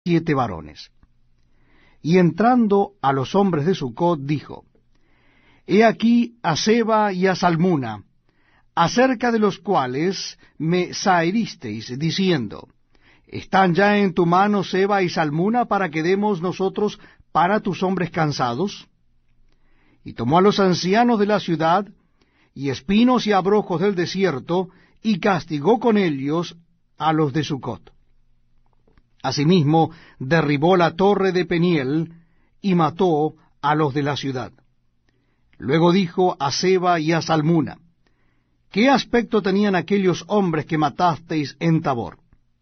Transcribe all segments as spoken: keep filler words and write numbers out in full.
siete varones. Y entrando a los hombres de Sucot, dijo, He aquí a Seba y a Salmuna, acerca de los cuales me zaheristeis, diciendo, ¿Están ya en tu mano Seba y Salmuna para que demos nosotros para tus hombres cansados? Y tomó a los ancianos de la ciudad, y espinos y abrojos del desierto, y castigó con ellos a los de Sucot. Asimismo, derribó la torre de Peniel, y mató a los de la ciudad. Luego dijo a Seba y a Salmuna, ¿Qué aspecto tenían aquellos hombres que matasteis en Tabor?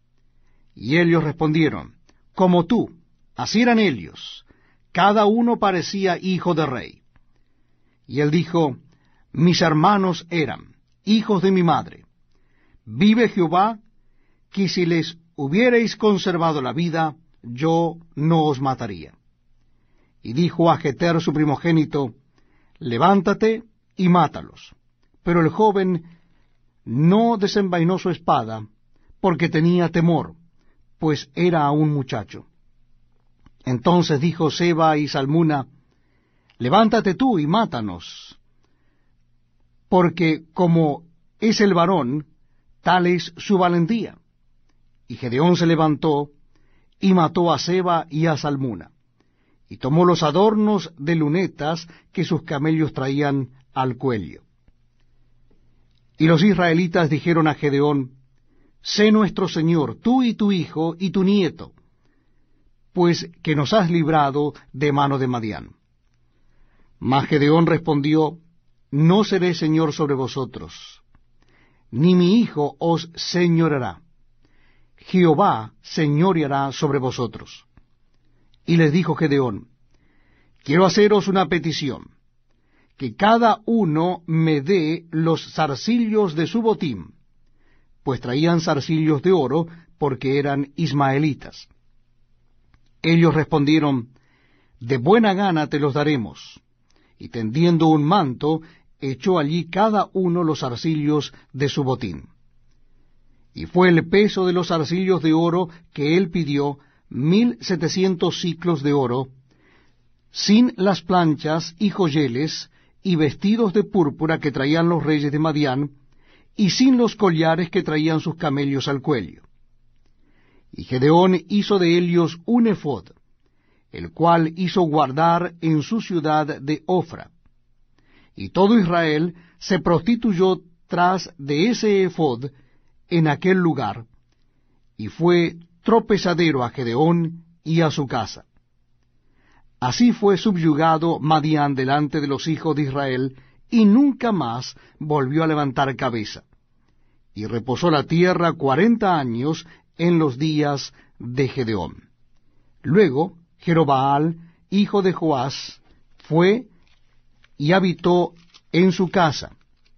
Y ellos respondieron, Como tú, así eran ellos, cada uno parecía hijo de rey. Y él dijo, Mis hermanos eran hijos de mi madre. Vive Jehová, que si les hubierais conservado la vida, yo no os mataría. Y dijo a Jeter su primogénito, Levántate y mátalos. Pero el joven no desenvainó su espada, porque tenía temor, pues era aún muchacho. Entonces dijo Seba y Salmuna, Levántate tú y mátanos, porque como es el varón, tal es su valentía. Y Gedeón se levantó y mató a Seba y a Salmuna, y tomó los adornos de lunetas que sus camellos traían al cuello. Y los israelitas dijeron a Gedeón, Sé nuestro señor, tú y tu hijo y tu nieto, pues que nos has librado de mano de Madián. Mas Gedeón respondió, No seré señor sobre vosotros, ni mi hijo os señoreará. Jehová señoreará sobre vosotros. Y les dijo Gedeón, Quiero haceros una petición, que cada uno me dé los zarcillos de su botín, pues traían zarcillos de oro, porque eran ismaelitas. Ellos respondieron, De buena gana te los daremos. Y tendiendo un manto, echó allí cada uno los zarcillos de su botín. Y fue el peso de los zarcillos de oro que él pidió, mil setecientos siclos de oro, sin las planchas y joyeles y vestidos de púrpura que traían los reyes de Madián, y sin los collares que traían sus camellos al cuello. Y Gedeón hizo de ellos un ephod, el cual hizo guardar en su ciudad de Ofra. Y todo Israel se prostituyó tras de ese ephod en aquel lugar, y fue tropezadero a Gedeón y a su casa. Así fue subyugado Madián delante de los hijos de Israel, y nunca más volvió a levantar cabeza. Y reposó la tierra cuarenta años en los días de Gedeón. Luego Jerobaal, hijo de Joás, fue y habitó en su casa.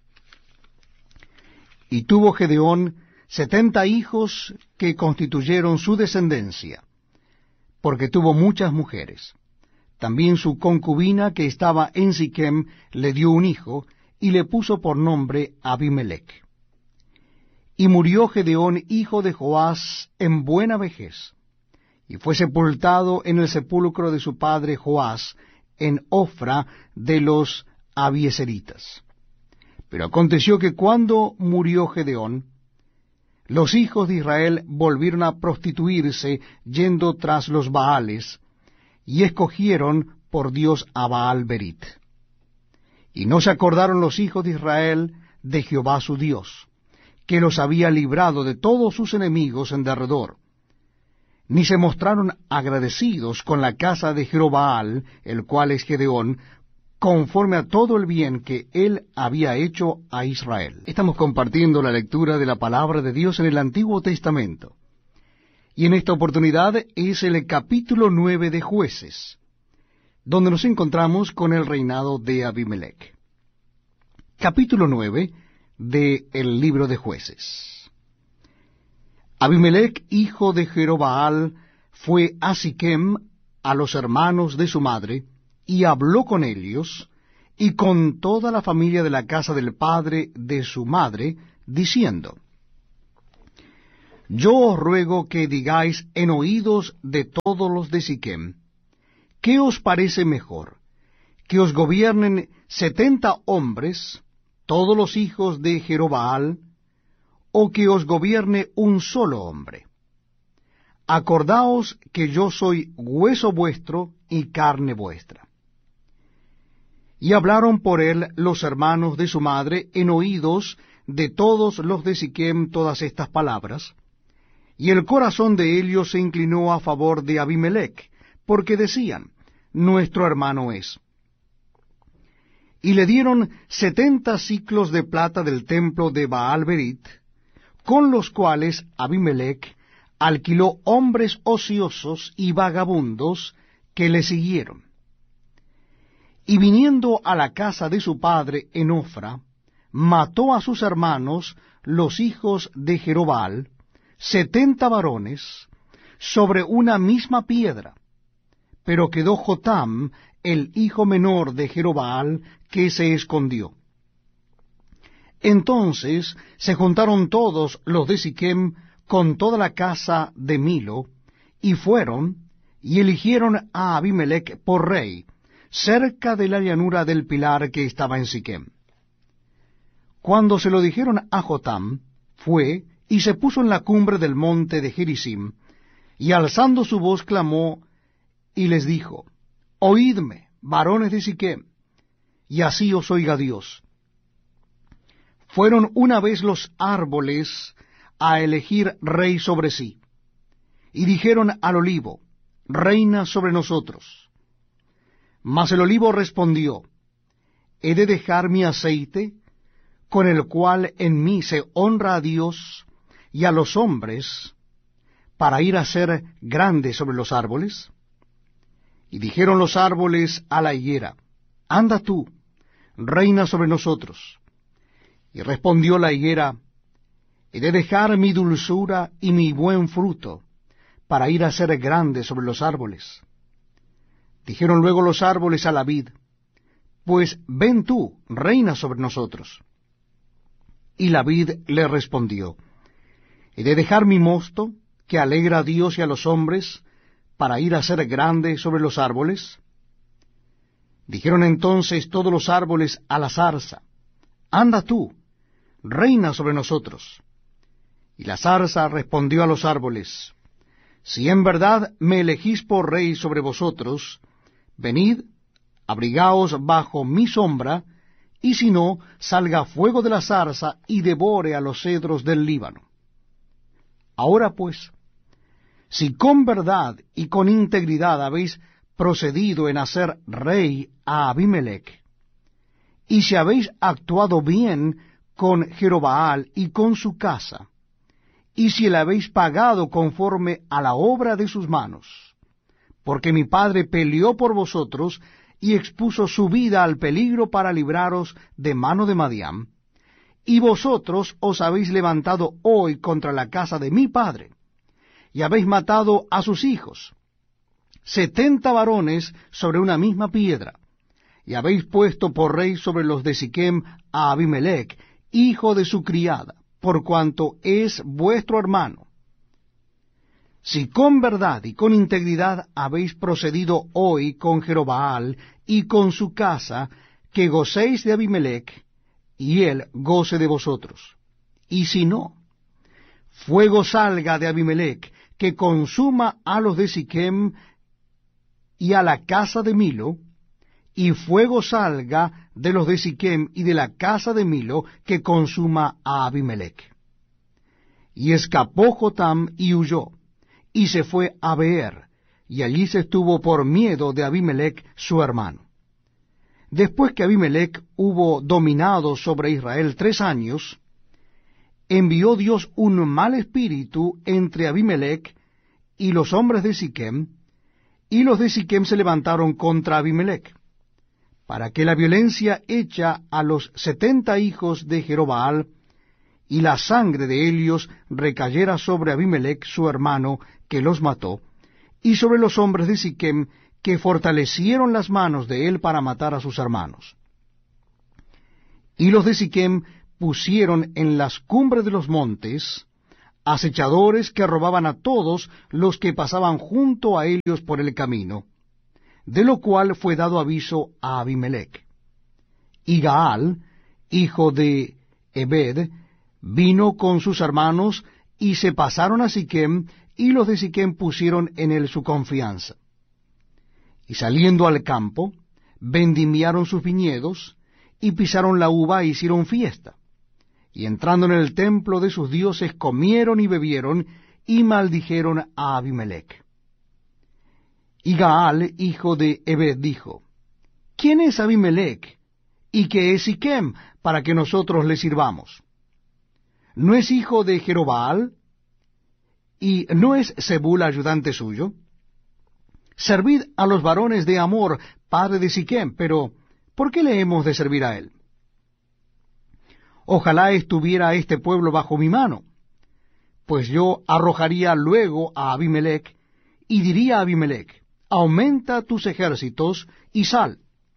Y tuvo Gedeón setenta hijos que constituyeron su descendencia, porque tuvo muchas mujeres. También su concubina que estaba en Siquem le dio un hijo, y le puso por nombre Abimelech. Y murió Gedeón, hijo de Joás, en buena vejez, y fue sepultado en el sepulcro de su padre Joás, en Ofra de los Abieseritas. Pero aconteció que cuando murió Gedeón, los hijos de Israel volvieron a prostituirse yendo tras los Baales, y escogieron por Dios a Baal Berit. Y no se acordaron los hijos de Israel de Jehová su Dios, que los había librado de todos sus enemigos en derredor, ni se mostraron agradecidos con la casa de Jerobaal, el cual es Gedeón, conforme a todo el bien que él había hecho a Israel. Estamos compartiendo la lectura de la palabra de Dios en el Antiguo Testamento. Y en esta oportunidad es el capítulo nueve de Jueces, donde nos encontramos con el reinado de Abimelech. Capítulo nueve del libro de Jueces. Abimelech, hijo de Jerobaal, fue a Siquem, a los hermanos de su madre, y habló con ellos, y con toda la familia de la casa del padre de su madre, diciendo, yo os ruego que digáis en oídos de todos los de Siquem, ¿qué os parece mejor? ¿Que os gobiernen setenta hombres, todos los hijos de Jerobaal, o que os gobierne un solo hombre? Acordaos que yo soy hueso vuestro y carne vuestra. Y hablaron por él los hermanos de su madre en oídos de todos los de Siquem todas estas palabras, y el corazón de ellos se inclinó a favor de Abimelech, porque decían, nuestro hermano es. Y le dieron setenta siclos de plata del templo de Baal-Berit, con los cuales Abimelech alquiló hombres ociosos y vagabundos que le siguieron. Y viniendo a la casa de su padre en Ofra, mató a sus hermanos, los hijos de Jerobaal, setenta varones, sobre una misma piedra. Pero quedó Jotam, el hijo menor de Jerobaal, que se escondió. Entonces se juntaron todos los de Siquem con toda la casa de Milo, y fueron y eligieron a Abimelech por rey, cerca de la llanura del pilar que estaba en Siquem. Cuando se lo dijeron a Jotam, fue y se puso en la cumbre del monte de Gerizim, y alzando su voz clamó, y les dijo, Oídme, varones de Siquem, y así os oiga Dios. Fueron una vez los árboles a elegir rey sobre sí, y dijeron al olivo, reina sobre nosotros. Mas el olivo respondió, ¿he de dejar mi aceite, con el cual en mí se honra a Dios y a los hombres, para ir a ser grande sobre los árboles? Y dijeron los árboles a la higuera, anda tú, reina sobre nosotros. Y respondió la higuera, he de dejar mi dulzura y mi buen fruto, para ir a ser grande sobre los árboles. Dijeron luego los árboles a la vid, pues ven tú, reina sobre nosotros. Y la vid le respondió, he de dejar mi mosto, que alegra a Dios y a los hombres, para ir a ser grande sobre los árboles. Dijeron entonces todos los árboles a la zarza, anda tú, reina sobre nosotros. Y la zarza respondió a los árboles, si en verdad me elegís por rey sobre vosotros, venid, abrigaos bajo mi sombra, y si no, salga fuego de la zarza y devore a los cedros del Líbano. Ahora pues, si con verdad y con integridad habéis procedido en hacer rey a Abimelech, y si habéis actuado bien con Jerobaal y con su casa, y si le habéis pagado conforme a la obra de sus manos, porque mi padre peleó por vosotros y expuso su vida al peligro para libraros de mano de Madián, y vosotros os habéis levantado hoy contra la casa de mi padre, y habéis matado a sus hijos, setenta varones sobre una misma piedra, y habéis puesto por rey sobre los de Siquem a Abimelech, hijo de su criada, por cuanto es vuestro hermano. Si con verdad y con integridad habéis procedido hoy con Jerobaal y con su casa, que gocéis de Abimelech, y él goce de vosotros. Y si no, fuego salga de Abimelech, que consuma a los de Siquem y a la casa de Milo, y fuego salga de los de Siquem y de la casa de Milo, que consuma a Abimelech. Y escapó Jotam y huyó, y se fue a Beer, y allí se estuvo por miedo de Abimelech su hermano. Después que Abimelech hubo dominado sobre Israel tres años, envió Dios un mal espíritu entre Abimelech y los hombres de Siquem, y los de Siquem se levantaron contra Abimelech, para que la violencia hecha a los setenta hijos de Jerobaal y la sangre de ellos recayera sobre Abimelech su hermano, que los mató, y sobre los hombres de Siquem, que fortalecieron las manos de él para matar a sus hermanos. Y los de Siquem pusieron en las cumbres de los montes acechadores que robaban a todos los que pasaban junto a ellos por el camino, de lo cual fue dado aviso a Abimelech. Y Gaal, hijo de Ebed, vino con sus hermanos, y se pasaron a Siquem, y los de Siquem pusieron en él su confianza. Y saliendo al campo, vendimiaron sus viñedos, y pisaron la uva e hicieron fiesta. Y entrando en el templo de sus dioses, comieron y bebieron, y maldijeron a Abimelech. Y Gaal, hijo de Ebed, dijo, ¿quién es Abimelech, y qué es Siquem, para que nosotros le sirvamos? ¿No es hijo de Jerobbaal? ¿Y no es Zebul ayudante suyo? Servid a los varones de Amor, padre de Siquem, pero ¿por qué le hemos de servir a él? Ojalá estuviera este pueblo bajo mi mano, pues yo arrojaría luego a Abimelech, y diría a Abimelech, aumenta tus ejércitos y sal.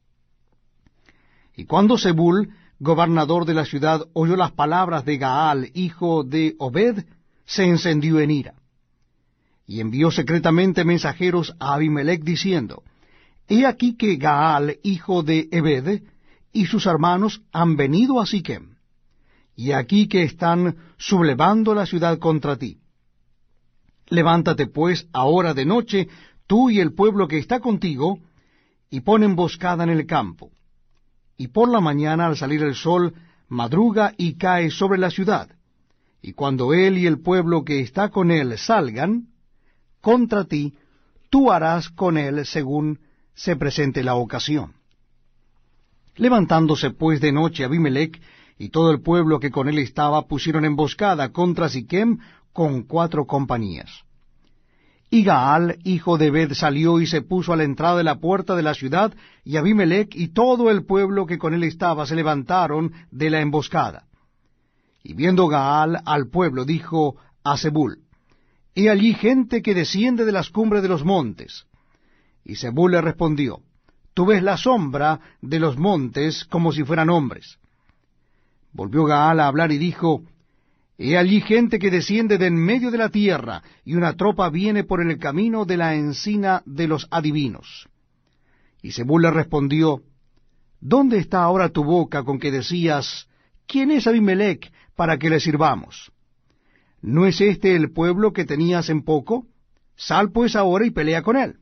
Y cuando Zebul, gobernador de la ciudad, oyó las palabras de Gaal, hijo de Obed, se encendió en ira. Y envió secretamente mensajeros a Abimelech, diciendo, He aquí que Gaal, hijo de Ebed, y sus hermanos han venido a Siquem, y aquí que están sublevando la ciudad contra ti. Levántate pues ahora de noche, tú y el pueblo que está contigo, y pon emboscada en el campo. Y por la mañana, al salir el sol, madruga y cae sobre la ciudad. Y cuando él y el pueblo que está con él salgan contra ti, tú harás con él según se presente la ocasión. Levantándose pues de noche Abimelech y todo el pueblo que con él estaba pusieron emboscada contra Siquem con cuatro compañías. Y Gaal, hijo de Ebed, salió y se puso a la entrada de la puerta de la ciudad, y Abimelech y todo el pueblo que con él estaba se levantaron de la emboscada. Y viendo Gaal al pueblo, dijo a Zebul, He allí gente que desciende de las cumbres de los montes. Y Zebul le respondió, Tú ves la sombra de los montes como si fueran hombres. Volvió Gaal a hablar y dijo, He allí gente que desciende de en medio de la tierra, y una tropa viene por el camino de la encina de los adivinos. Y Zebul le respondió, ¿Dónde está ahora tu boca con que decías, ¿quién es Abimelech para que le sirvamos? ¿No es este el pueblo que tenías en poco? Sal pues ahora y pelea con él.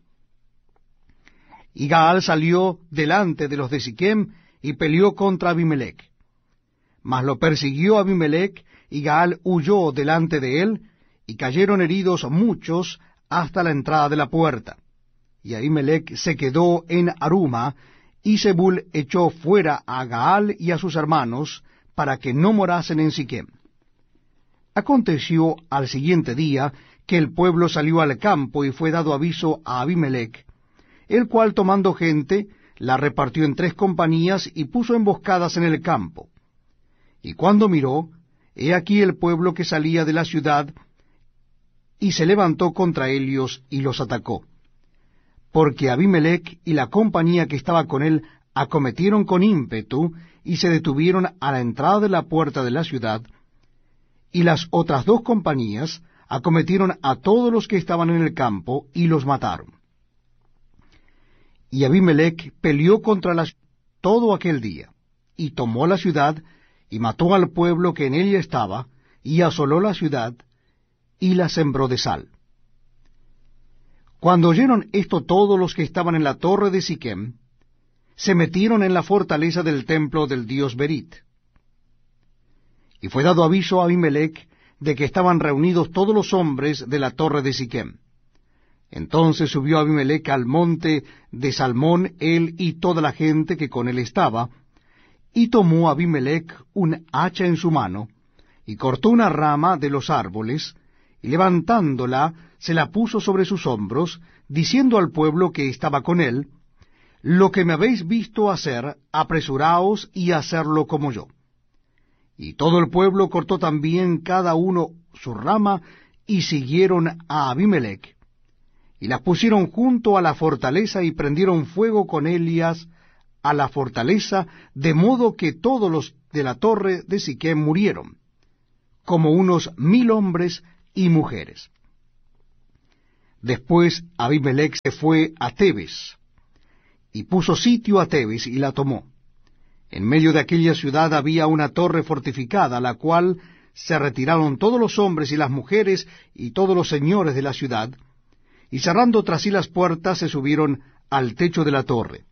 Y Gaal salió delante de los de Siquem y peleó contra Abimelech. Mas lo persiguió Abimelech, y Gaal huyó delante de él, y cayeron heridos muchos hasta la entrada de la puerta. Y Abimelech se quedó en Aruma, y Zebul echó fuera a Gaal y a sus hermanos, para que no morasen en Siquem. Aconteció al siguiente día que el pueblo salió al campo, y fue dado aviso a Abimelech, el cual tomando gente, la repartió en tres compañías, y puso emboscadas en el campo. Y cuando miró, he aquí el pueblo que salía de la ciudad, y se levantó contra ellos y los atacó. Porque Abimelech y la compañía que estaba con él acometieron con ímpetu, y se detuvieron a la entrada de la puerta de la ciudad, y las otras dos compañías acometieron a todos los que estaban en el campo, y los mataron. Y Abimelech peleó contra la ciudad todo aquel día, y tomó la ciudad, y mató al pueblo que en ella estaba, y asoló la ciudad, y la sembró de sal. Cuando oyeron esto todos los que estaban en la torre de Siquem, se metieron en la fortaleza del templo del dios Berit. Y fue dado aviso a Abimelech de que estaban reunidos todos los hombres de la torre de Siquem. Entonces subió Abimelech al monte de Salmón, él y toda la gente que con él estaba, y tomó Abimelech un hacha en su mano, y cortó una rama de los árboles, y levantándola, se la puso sobre sus hombros, diciendo al pueblo que estaba con él, Lo que me habéis visto hacer, apresuraos y hacerlo como yo. Y todo el pueblo cortó también cada uno su rama, y siguieron a Abimelech, y las pusieron junto a la fortaleza, y prendieron fuego con ellas a la fortaleza, de modo que todos los de la torre de Siquem murieron, como unos mil hombres y mujeres. Después Abimelech se fue a Tebes, y puso sitio a Tebes, y la tomó. En medio de aquella ciudad había una torre fortificada, a la cual se retiraron todos los hombres y las mujeres y todos los señores de la ciudad, y cerrando tras sí las puertas se subieron al techo de la torre.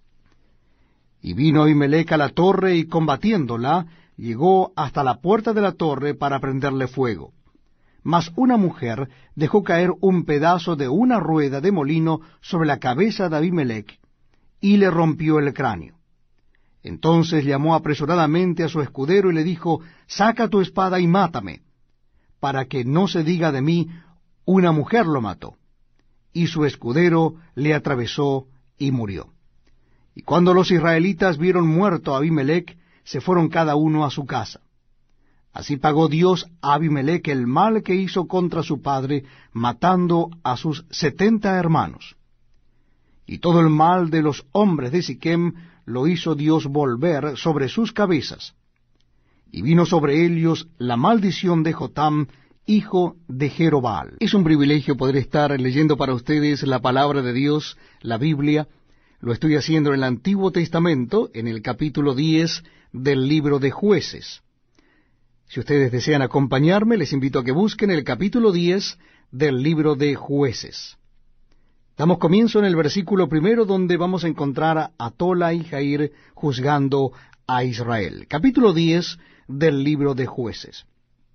Y vino Abimelech a la torre, y combatiéndola, llegó hasta la puerta de la torre para prenderle fuego. Mas una mujer dejó caer un pedazo de una rueda de molino sobre la cabeza de Abimelech, y le rompió el cráneo. Entonces llamó apresuradamente a su escudero y le dijo, saca tu espada y mátame, para que no se diga de mí, una mujer lo mató. Y su escudero le atravesó y murió. Y cuando los israelitas vieron muerto a Abimelech, se fueron cada uno a su casa. Así pagó Dios a Abimelech el mal que hizo contra su padre, matando a sus setenta hermanos. Y todo el mal de los hombres de Siquem lo hizo Dios volver sobre sus cabezas. Y vino sobre ellos la maldición de Jotam, hijo de Jerobbaal. Es un privilegio poder estar leyendo para ustedes la palabra de Dios, la Biblia. Lo estoy haciendo en el Antiguo Testamento, en el capítulo diez del libro de Jueces. Si ustedes desean acompañarme, les invito a que busquen el capítulo diez del libro de Jueces. Damos comienzo en el versículo primero, donde vamos a encontrar a Tola y Jair juzgando a Israel. Capítulo diez del libro de Jueces.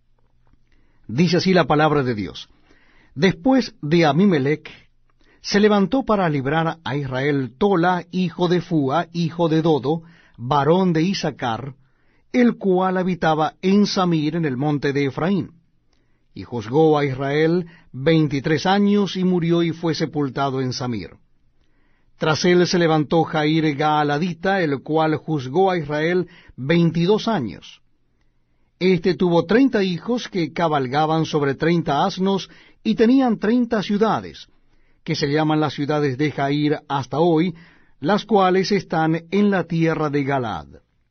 Dice así la palabra de Dios. Después de Abimelech, se levantó para librar a Israel Tola, hijo de Fúa, hijo de Dodo, varón de Isaacar, el cual habitaba en Samir, en el monte de Efraín. Y juzgó a Israel veintitrés años, y murió y fue sepultado en Samir. Tras él se levantó Jair Gaaladita, el cual juzgó a Israel veintidós años. Este tuvo treinta hijos que cabalgaban sobre treinta asnos, y tenían treinta ciudades, que se llaman las ciudades de Jair hasta hoy, las cuales están en la tierra de Galaad.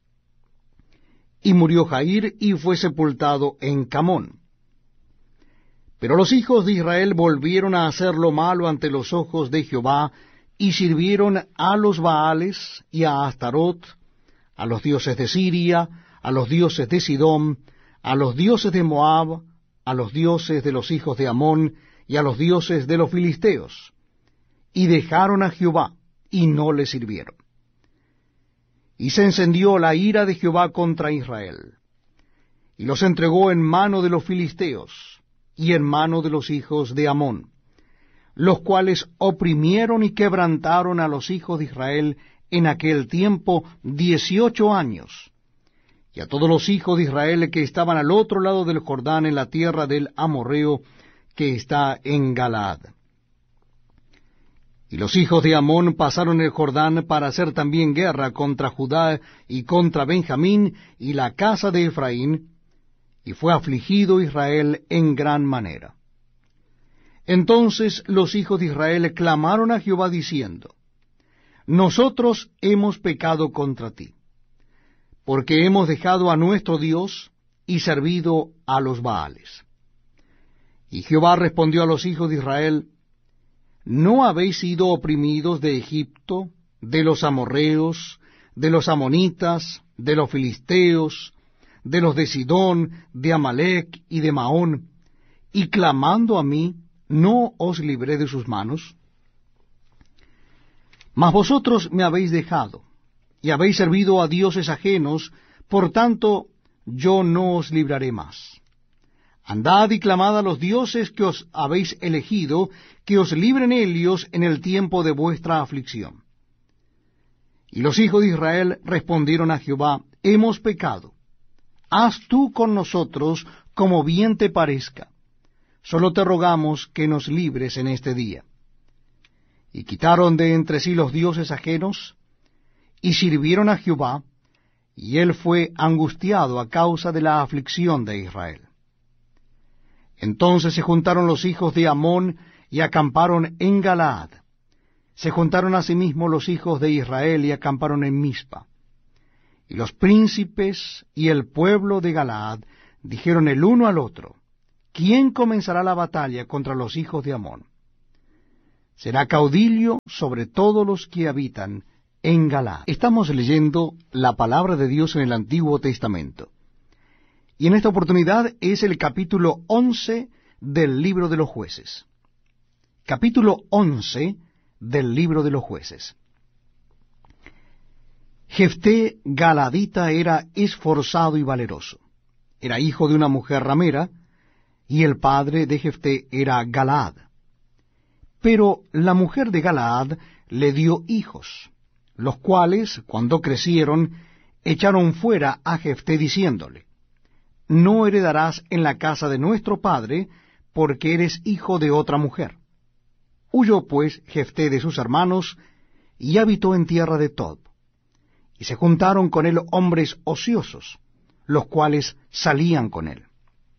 Y murió Jair, y fue sepultado en Camón. Pero los hijos de Israel volvieron a hacer lo malo ante los ojos de Jehová, y sirvieron a los Baales y a Astarot, a los dioses de Siria, a los dioses de Sidón, a los dioses de Moab, a los dioses de los hijos de Amón, y a los dioses de los filisteos, y dejaron a Jehová, y no le sirvieron. Y se encendió la ira de Jehová contra Israel, y los entregó en mano de los filisteos, y en mano de los hijos de Amón, los cuales oprimieron y quebrantaron a los hijos de Israel en aquel tiempo dieciocho años, y a todos los hijos de Israel que estaban al otro lado del Jordán, en la tierra del Amorreo, que está en Galaad. Y los hijos de Amón pasaron el Jordán para hacer también guerra contra Judá y contra Benjamín y la casa de Efraín, y fue afligido Israel en gran manera. Entonces los hijos de Israel clamaron a Jehová diciendo, nosotros hemos pecado contra ti, porque hemos dejado a nuestro Dios y servido a los Baales. Y Jehová respondió a los hijos de Israel, ¿no habéis sido oprimidos de Egipto, de los amorreos, de los amonitas, de los filisteos, de los de Sidón, de Amalec y de Maón, y clamando a mí, no os libré de sus manos? Mas vosotros me habéis dejado, y habéis servido a dioses ajenos, por tanto yo no os libraré más. Andad y clamad a los dioses que os habéis elegido, que os libren ellos en el tiempo de vuestra aflicción. Y los hijos de Israel respondieron a Jehová, hemos pecado. Haz tú con nosotros como bien te parezca. Solo te rogamos que nos libres en este día. Y quitaron de entre sí los dioses ajenos, y sirvieron a Jehová, y él fue angustiado a causa de la aflicción de Israel. Entonces se juntaron los hijos de Amón, y acamparon en Galaad. Se juntaron asimismo los hijos de Israel, y acamparon en Mizpa. Y los príncipes y el pueblo de Galaad dijeron el uno al otro, ¿quién comenzará la batalla contra los hijos de Amón? Será caudillo sobre todos los que habitan en Galaad. Estamos leyendo la palabra de Dios en el Antiguo Testamento. Y en esta oportunidad es el capítulo once del libro de los jueces. Capítulo once del libro de los jueces. Jefté Galaadita era esforzado y valeroso. Era hijo de una mujer ramera, y el padre de Jefté era Galaad. Pero la mujer de Galaad le dio hijos, los cuales, cuando crecieron, echaron fuera a Jefté diciéndole: no heredarás en la casa de nuestro padre, porque eres hijo de otra mujer. Huyó pues Jefté de sus hermanos, y habitó en tierra de Tob. Y se juntaron con él hombres ociosos, los cuales salían con él.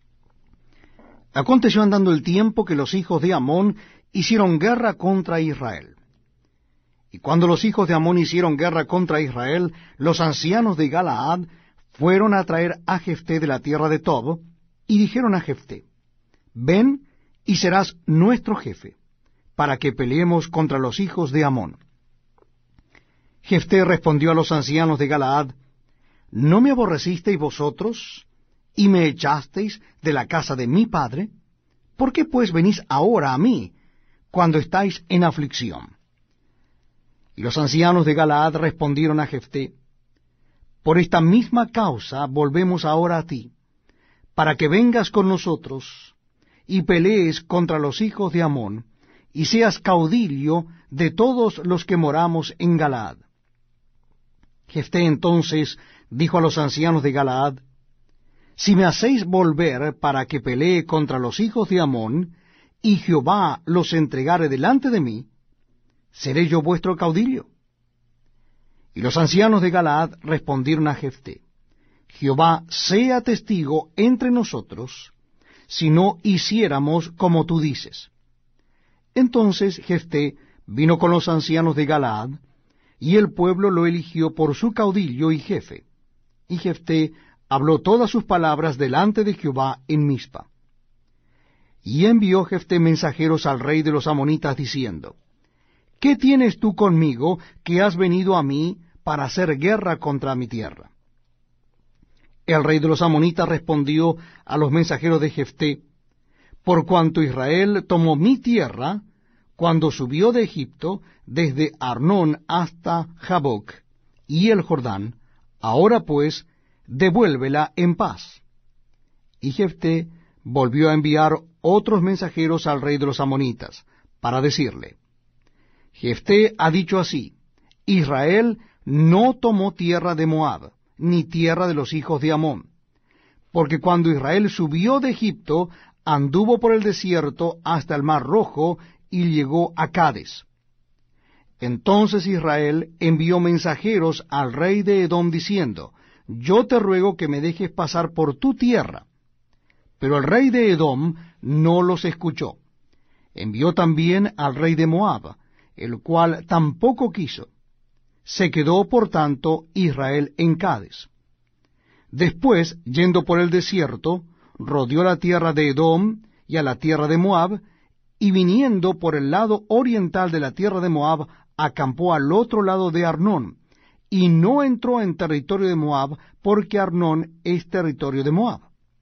Aconteció andando el tiempo que los hijos de Amón hicieron guerra contra Israel. Y cuando los hijos de Amón hicieron guerra contra Israel, los ancianos de Galaad fueron a traer a Jefté de la tierra de Tob, y dijeron a Jefté: ven y serás nuestro jefe, para que peleemos contra los hijos de Amón. Jefté respondió a los ancianos de Galaad: ¿no me aborrecisteis vosotros, y me echasteis de la casa de mi padre? ¿Por qué pues venís ahora a mí, cuando estáis en aflicción? Y los ancianos de Galaad respondieron a Jefté: por esta misma causa volvemos ahora a ti, para que vengas con nosotros, y pelees contra los hijos de Amón, y seas caudillo de todos los que moramos en Galaad. Jefté entonces dijo a los ancianos de Galaad: si me hacéis volver para que pelee contra los hijos de Amón, y Jehová los entregare delante de mí, ¿seré yo vuestro caudillo? Y los ancianos de Galaad respondieron a Jefté: Jehová sea testigo entre nosotros, si no hiciéramos como tú dices. Entonces Jefté vino con los ancianos de Galaad, y el pueblo lo eligió por su caudillo y jefe. Y Jefté habló todas sus palabras delante de Jehová en Mizpa. Y envió Jefté mensajeros al rey de los amonitas, diciendo: ¿qué tienes tú conmigo, que has venido a mí para hacer guerra contra mi tierra? El rey de los amonitas respondió a los mensajeros de Jefté: por cuanto Israel tomó mi tierra, cuando subió de Egipto, desde Arnón hasta Jaboc, y el Jordán, ahora pues, devuélvela en paz. Y Jefté volvió a enviar otros mensajeros al rey de los amonitas, para decirle: Jefté ha dicho así: Israel no tomó tierra de Moab, ni tierra de los hijos de Amón, porque cuando Israel subió de Egipto, anduvo por el desierto hasta el mar Rojo, y llegó a Cades. Entonces Israel envió mensajeros al rey de Edom, diciendo: yo te ruego que me dejes pasar por tu tierra. Pero el rey de Edom no los escuchó. Envió también al rey de Moab, el cual tampoco quiso. Se quedó, por tanto, Israel en Cades. Después, yendo por el desierto, rodeó la tierra de Edom y a la tierra de Moab, y viniendo por el lado oriental de la tierra de Moab, acampó al otro lado de Arnón, y no entró en territorio de Moab, porque Arnón es territorio de Moab.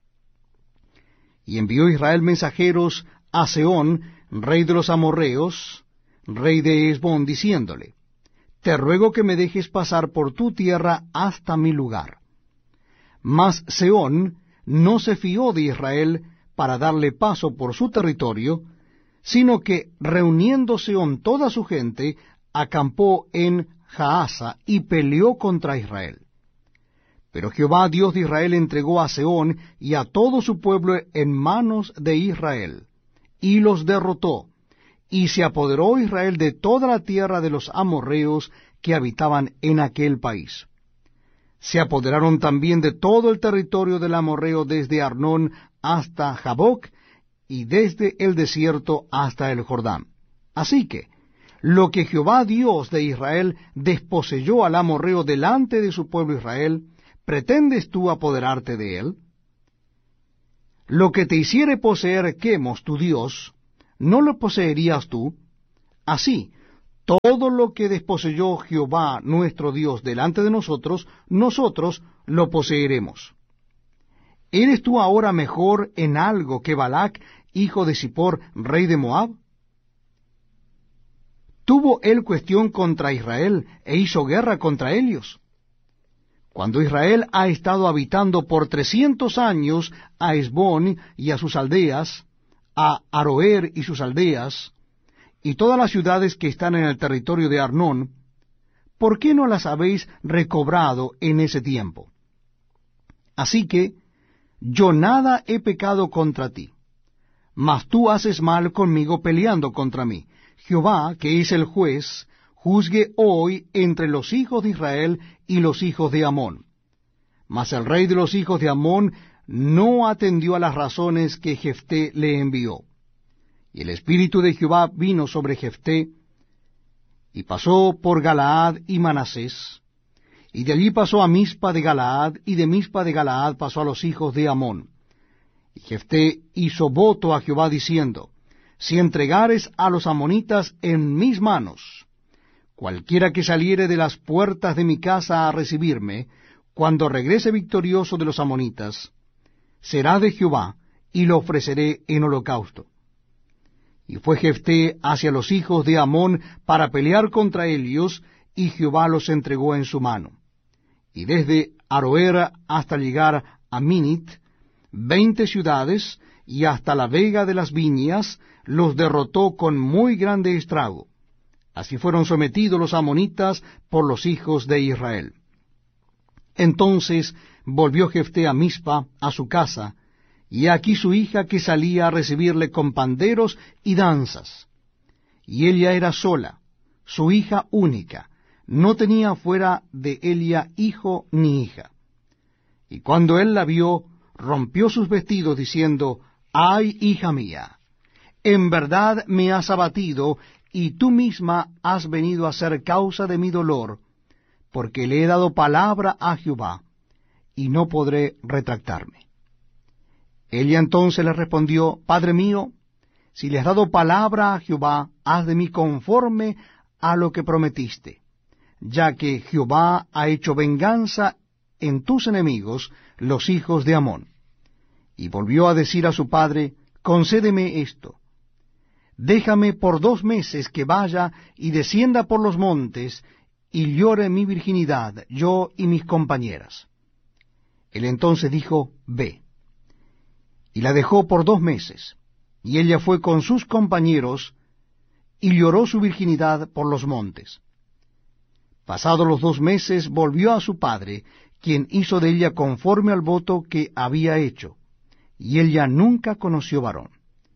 Y envió Israel mensajeros a Sehón, rey de los amorreos, rey de Hesbón, diciéndole: te ruego que me dejes pasar por tu tierra hasta mi lugar. Mas Sehón no se fió de Israel para darle paso por su territorio, sino que, reuniendo Sehón toda su gente, acampó en Jaasa y peleó contra Israel. Pero Jehová, Dios de Israel, entregó a Sehón y a todo su pueblo en manos de Israel, y los derrotó, y se apoderó Israel de toda la tierra de los amorreos que habitaban en aquel país. Se apoderaron también de todo el territorio del amorreo desde Arnón hasta Jaboc, y desde el desierto hasta el Jordán. Así que, lo que Jehová Dios de Israel desposeyó al amorreo delante de su pueblo Israel, ¿pretendes tú apoderarte de él? lo que te hiciere poseer Quemos tu Dios, ¿no lo poseerías tú? Así, todo lo que desposeyó Jehová nuestro Dios delante de nosotros, nosotros lo poseeremos. ¿Eres tú ahora mejor en algo que Balac, hijo de Zippor, rey de Moab? ¿Tuvo él cuestión contra Israel e hizo guerra contra ellos? Cuando Israel ha estado habitando por trescientos años a Hesbón y a sus aldeas, a Aroer y sus aldeas, y todas las ciudades que están en el territorio de Arnón, ¿por qué no las habéis recobrado en ese tiempo? Así que yo nada he pecado contra ti, mas tú haces mal conmigo peleando contra mí. Jehová, que es el juez, juzgue hoy entre los hijos de Israel y los hijos de Amón. Mas el rey de los hijos de Amón no atendió a las razones que Jefté le envió. Y el espíritu de Jehová vino sobre Jefté, y pasó por Galaad y Manasés, y de allí pasó a Mispa de Galaad, y de Mispa de Galaad pasó a los hijos de Amón. Y Jefté hizo voto a Jehová diciendo, si entregares a los amonitas en mis manos, cualquiera que saliere de las puertas de mi casa a recibirme, cuando regrese victorioso de los amonitas, será de Jehová, y lo ofreceré en holocausto. Y fue Jefté hacia los hijos de Amón para pelear contra ellos, y Jehová los entregó en su mano. Y desde Aroer hasta llegar a Minit, veinte ciudades, y hasta la vega de las viñas, los derrotó con muy grande estrago. Así fueron sometidos los amonitas por los hijos de Israel. Entonces volvió Jefté a Mispa, a su casa, y aquí su hija que salía a recibirle con panderos y danzas. Y ella era sola, su hija única, no tenía fuera de ella hijo ni hija. Y cuando él la vio, rompió sus vestidos, diciendo, ¡ay, hija mía! En verdad me has abatido, y tú misma has venido a ser causa de mi dolor, porque le he dado palabra a Jehová, y no podré retractarme. Ella entonces le respondió, Padre mío, si le has dado palabra a Jehová, haz de mí conforme a lo que prometiste, ya que Jehová ha hecho venganza en tus enemigos, los hijos de Amón. Y volvió a decir a su padre, concédeme esto, déjame por dos meses que vaya y descienda por los montes, y llore mi virginidad, yo y mis compañeras. Él entonces dijo, ve. Y la dejó por dos meses, y ella fue con sus compañeros, y lloró su virginidad por los montes. Pasados los dos meses volvió a su padre, quien hizo de ella conforme al voto que había hecho, y ella nunca conoció varón.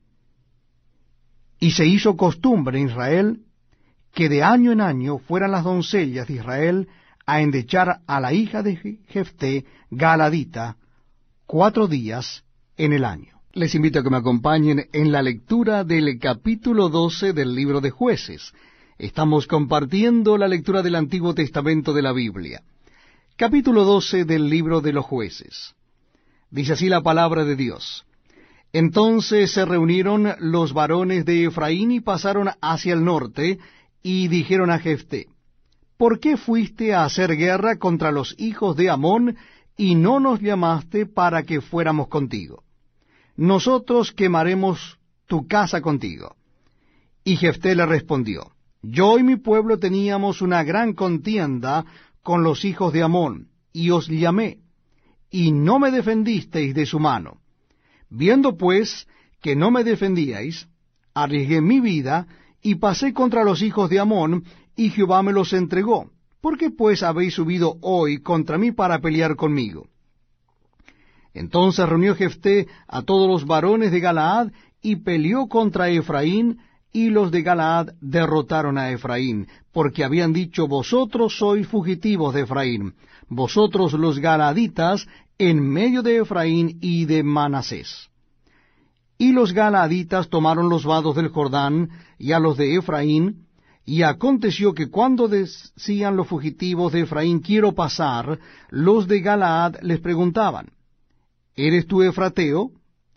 Y se hizo costumbre en Israel que de año en año fueran las doncellas de Israel a endechar a la hija de Jefté, Galadita, cuatro días en el año. Les invito a que me acompañen en la lectura del capítulo doce del libro de Jueces. Estamos compartiendo la lectura del Antiguo Testamento de la Biblia. Capítulo doce del libro de los Jueces. Dice así la palabra de Dios. Entonces se reunieron los varones de Efraín y pasaron hacia el norte, y dijeron a Jefté, ¿por qué fuiste a hacer guerra contra los hijos de Amón, y no nos llamaste para que fuéramos contigo? Nosotros quemaremos tu casa contigo. Y Jefté le respondió, yo y mi pueblo teníamos una gran contienda con los hijos de Amón, y os llamé, y no me defendisteis de su mano. Viendo pues que no me defendíais, arriesgué mi vida, y pasé contra los hijos de Amón, y Jehová me los entregó. ¿Por qué pues habéis subido hoy contra mí para pelear conmigo? Entonces reunió Jefté a todos los varones de Galaad, y peleó contra Efraín, y los de Galaad derrotaron a Efraín, porque habían dicho, vosotros sois fugitivos de Efraín, vosotros los galaaditas, en medio de Efraín y de Manasés. Y los galaaditas tomaron los vados del Jordán, y a los de Efraín, y aconteció que cuando decían los fugitivos de Efraín, quiero pasar, los de Galaad les preguntaban, ¿eres tú efrateo?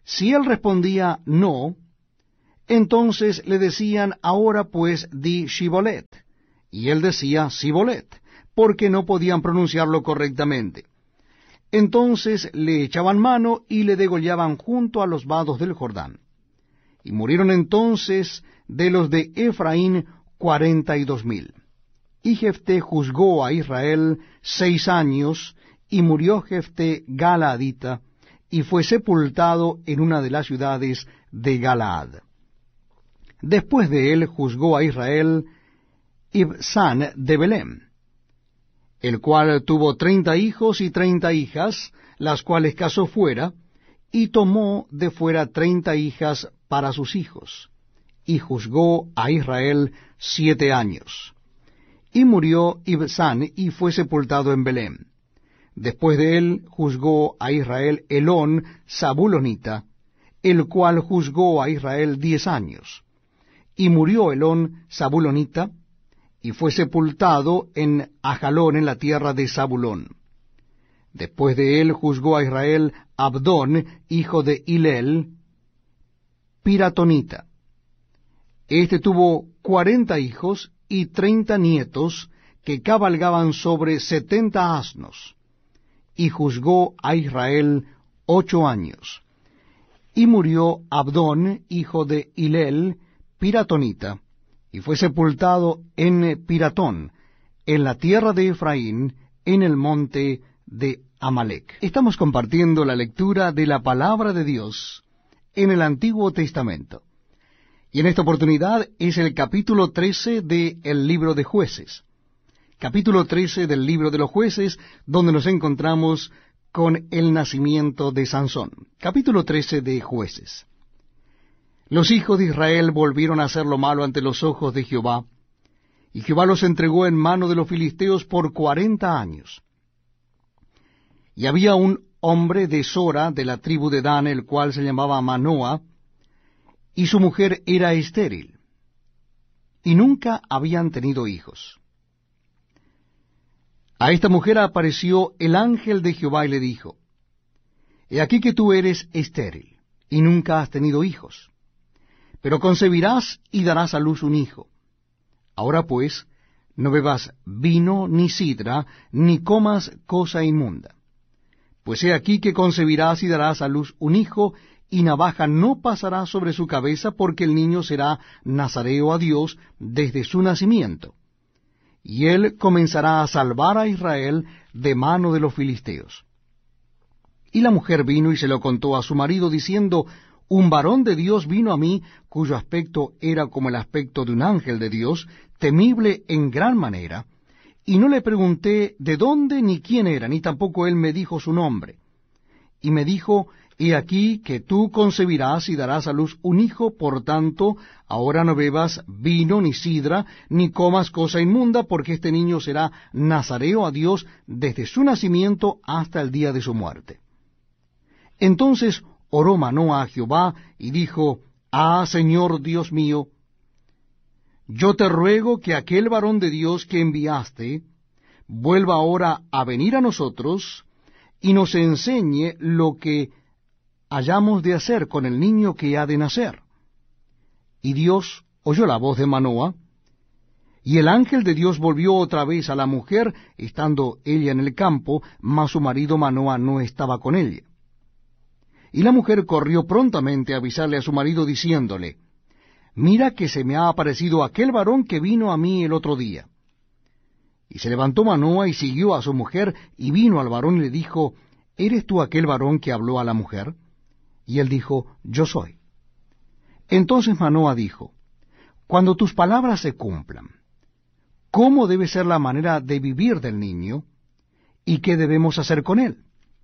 Si él respondía no, entonces le decían, ahora pues di Shibolet. Y él decía Sibolet, porque no podían pronunciarlo correctamente. Entonces le echaban mano y le degollaban junto a los vados del Jordán. Y murieron entonces de los de Efraín cuarenta y dos mil. Y Jefté juzgó a Israel seis años, y murió Jefté Galaadita, y fue sepultado en una de las ciudades de Galaad. Después de él juzgó a Israel Ibsán de Belem, el cual tuvo treinta hijos y treinta hijas, las cuales casó fuera, y tomó de fuera treinta hijas para sus hijos, y juzgó a Israel siete años. Y murió Ibsán, y fue sepultado en Belem. Después de él juzgó a Israel Elón Zabulonita, el cual juzgó a Israel diez años. Y murió Elón Zabulonita, y fue sepultado en Ajalón, en la tierra de Zabulón. Después de él juzgó a Israel Abdón, hijo de Hilel, Piratonita. Este tuvo cuarenta hijos y treinta nietos, que cabalgaban sobre setenta asnos, y juzgó a Israel ocho años. Y murió Abdón, hijo de Hilel, Piratonita, y fue sepultado en Piratón, en la tierra de Efraín, en el monte de Amalec. Estamos compartiendo la lectura de la palabra de Dios en el Antiguo Testamento. Y en esta oportunidad es el capítulo trece del libro de Jueces. Capítulo trece del libro de los Jueces, donde nos encontramos con el nacimiento de Sansón. Capítulo trece de Jueces. Los hijos de Israel volvieron a hacer lo malo ante los ojos de Jehová, y Jehová los entregó en mano de los filisteos por cuarenta años. Y había un hombre de Sora, de la tribu de Dan, el cual se llamaba Manoa, y su mujer era estéril, y nunca habían tenido hijos. A esta mujer apareció el ángel de Jehová y le dijo, He aquí que tú eres estéril, y nunca has tenido hijos, pero concebirás y darás a luz un hijo. Ahora pues, no bebas vino ni sidra, ni comas cosa inmunda. Pues he aquí que concebirás y darás a luz un hijo, y navaja no pasará sobre su cabeza, porque el niño será nazareo a Dios desde su nacimiento. Y él comenzará a salvar a Israel de mano de los filisteos. Y la mujer vino y se lo contó a su marido, diciendo, Un varón de Dios vino a mí, cuyo aspecto era como el aspecto de un ángel de Dios, temible en gran manera, y no le pregunté de dónde ni quién era, ni tampoco él me dijo su nombre. Y me dijo, He aquí que tú concebirás y darás a luz un hijo, por tanto, ahora no bebas vino ni sidra, ni comas cosa inmunda, porque este niño será nazareo a Dios desde su nacimiento hasta el día de su muerte. Entonces oró Manoa a Jehová y dijo, Ah, Señor Dios mío, yo te ruego que aquel varón de Dios que enviaste vuelva ahora a venir a nosotros y nos enseñe lo que hayamos de hacer con el niño que ha de nacer. Y Dios oyó la voz de Manoa, y el ángel de Dios volvió otra vez a la mujer, estando ella en el campo, mas su marido Manoa no estaba con ella. Y la mujer corrió prontamente a avisarle a su marido, diciéndole, Mira que se me ha aparecido aquel varón que vino a mí el otro día. Y se levantó Manoa y siguió a su mujer, y vino al varón y le dijo, ¿Eres tú aquel varón que habló a la mujer? Y él dijo, Yo soy. Entonces Manoa dijo, Cuando tus palabras se cumplan, ¿cómo debe ser la manera de vivir del niño? ¿Y qué debemos hacer con él?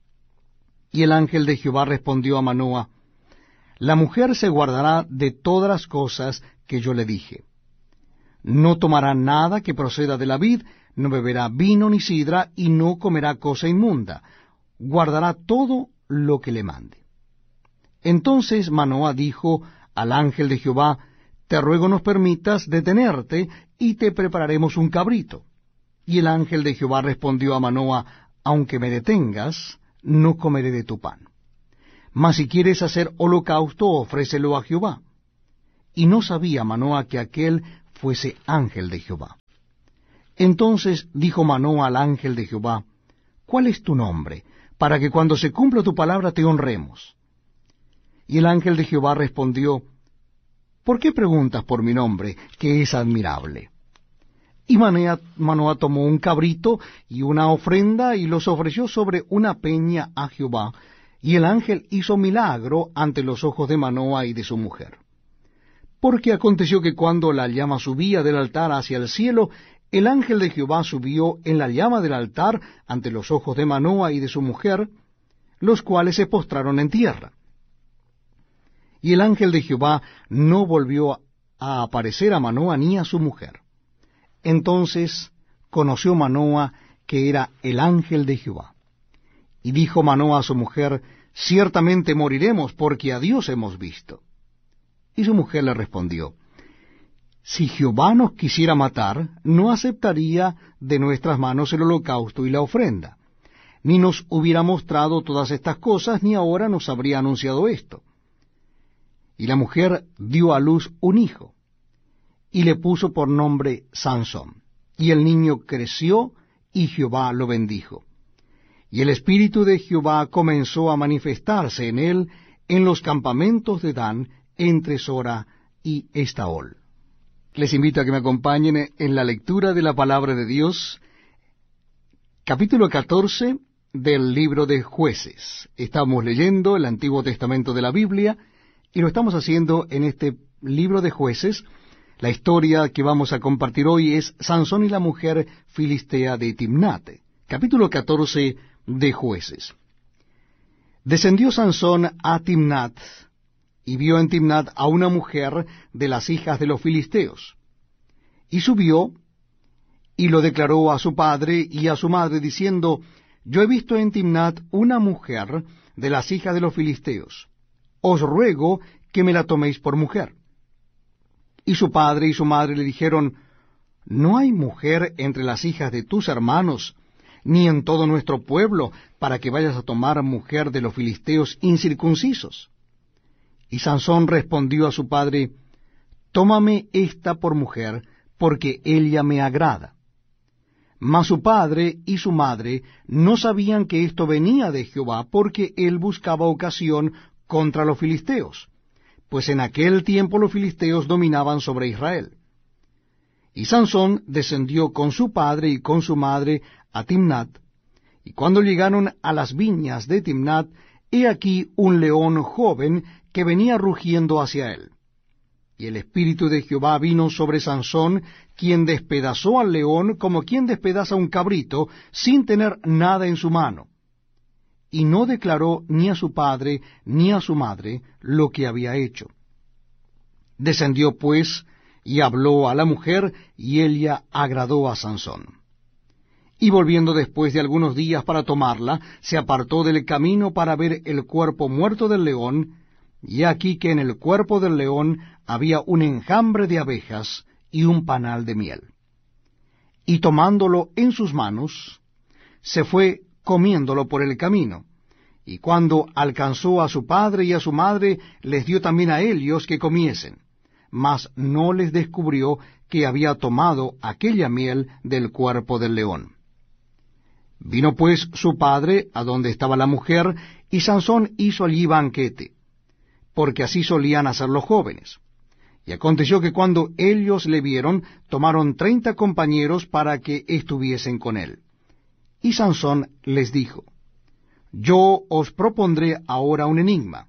Y el ángel de Jehová respondió a Manoa, La mujer se guardará de todas las cosas que yo le dije. No tomará nada que proceda de la vid, no beberá vino ni sidra, y no comerá cosa inmunda. Guardará todo lo que le mande. Entonces Manoa dijo al ángel de Jehová, Te ruego nos permitas detenerte, y te prepararemos un cabrito. Y el ángel de Jehová respondió a Manoa, Aunque me detengas, no comeré de tu pan. mas si quieres hacer holocausto, ofrécelo a Jehová. Y no sabía Manoah que aquel fuese ángel de Jehová. Entonces dijo Manoah al ángel de Jehová, ¿cuál es tu nombre, para que cuando se cumpla tu palabra te honremos? Y el ángel de Jehová respondió, ¿por qué preguntas por mi nombre, que es admirable? Y Manoah, Manoah tomó un cabrito y una ofrenda, y los ofreció sobre una peña a Jehová, y el ángel hizo milagro ante los ojos de Manoah y de su mujer. Porque aconteció que cuando la llama subía del altar hacia el cielo, el ángel de Jehová subió en la llama del altar ante los ojos de Manoah y de su mujer, los cuales se postraron en tierra. Y el ángel de Jehová no volvió a aparecer a Manoah ni a su mujer. Entonces conoció Manoah que era el ángel de Jehová. Y dijo Manoah a su mujer, ciertamente moriremos, porque a Dios hemos visto. Y su mujer le respondió, si Jehová nos quisiera matar, no aceptaría de nuestras manos el holocausto y la ofrenda, ni nos hubiera mostrado todas estas cosas, ni ahora nos habría anunciado esto. Y la mujer dio a luz un hijo, y le puso por nombre Sansón. Y el niño creció, y Jehová lo bendijo. Y el espíritu de Jehová comenzó a manifestarse en él en los campamentos de Dan, entre Sora y Estaol. Les invito a que me acompañen en la lectura de la palabra de Dios, capítulo catorce del libro de Jueces. Estamos leyendo el Antiguo Testamento de la Biblia, y lo estamos haciendo en este libro de Jueces. La historia que vamos a compartir hoy es Sansón y la mujer filistea de Timnat, capítulo catorce de Jueces. Descendió Sansón a Timnat, y vio en Timnat a una mujer de las hijas de los filisteos. Y subió, y lo declaró a su padre y a su madre, diciendo, yo he visto en Timnat una mujer de las hijas de los filisteos. Os ruego que me la toméis por mujer. Y su padre y su madre le dijeron, no hay mujer entre las hijas de tus hermanos, ni en todo nuestro pueblo, para que vayas a tomar mujer de los filisteos incircuncisos. Y Sansón respondió a su padre, tómame esta por mujer, porque ella me agrada. Mas su padre y su madre no sabían que esto venía de Jehová, porque él buscaba ocasión contra los filisteos, pues en aquel tiempo los filisteos dominaban sobre Israel. Y Sansón descendió con su padre y con su madre a Timnat, y cuando llegaron a las viñas de Timnat, he aquí un león joven que venía rugiendo hacia él. Y el espíritu de Jehová vino sobre Sansón, quien despedazó al león como quien despedaza un cabrito, sin tener nada en su mano. Y no declaró ni a su padre ni a su madre lo que había hecho. Descendió pues, y habló a la mujer, y ella agradó a Sansón. Y volviendo después de algunos días para tomarla, se apartó del camino para ver el cuerpo muerto del león, y aquí que en el cuerpo del león había un enjambre de abejas y un panal de miel. Y tomándolo en sus manos, se fue comiéndolo por el camino, y cuando alcanzó a su padre y a su madre, les dio también a ellos que comiesen, mas no les descubrió que había tomado aquella miel del cuerpo del león. Vino pues su padre a donde estaba la mujer, y Sansón hizo allí banquete, porque así solían hacer los jóvenes. Y aconteció que cuando ellos le vieron, tomaron treinta compañeros para que estuviesen con él. Y Sansón les dijo, yo os propondré ahora un enigma,